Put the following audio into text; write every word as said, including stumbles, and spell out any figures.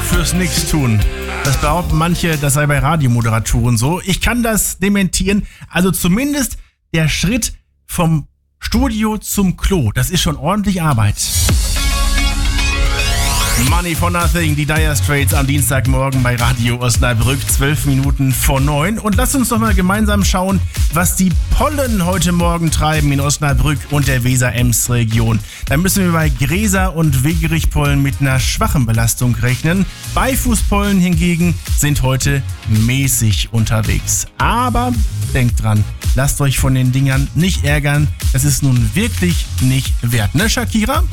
fürs Nichtstun. Das behaupten manche, das sei bei Radiomoderatoren so. Ich kann das dementieren. Also zumindest der Schritt vom Studio zum Klo, das ist schon ordentlich Arbeit. Money for Nothing, die Dire Straits am Dienstagmorgen bei Radio Osnabrück, zwölf Minuten vor neun. Und lasst uns doch mal gemeinsam schauen, was die Pollen heute Morgen treiben in Osnabrück und der Weser-Ems-Region. Da müssen wir bei Gräser- und Wegerichpollen mit einer schwachen Belastung rechnen. Beifußpollen hingegen sind heute mäßig unterwegs. Aber denkt dran, lasst euch von den Dingern nicht ärgern. Das ist nun wirklich nicht wert, ne Shakira?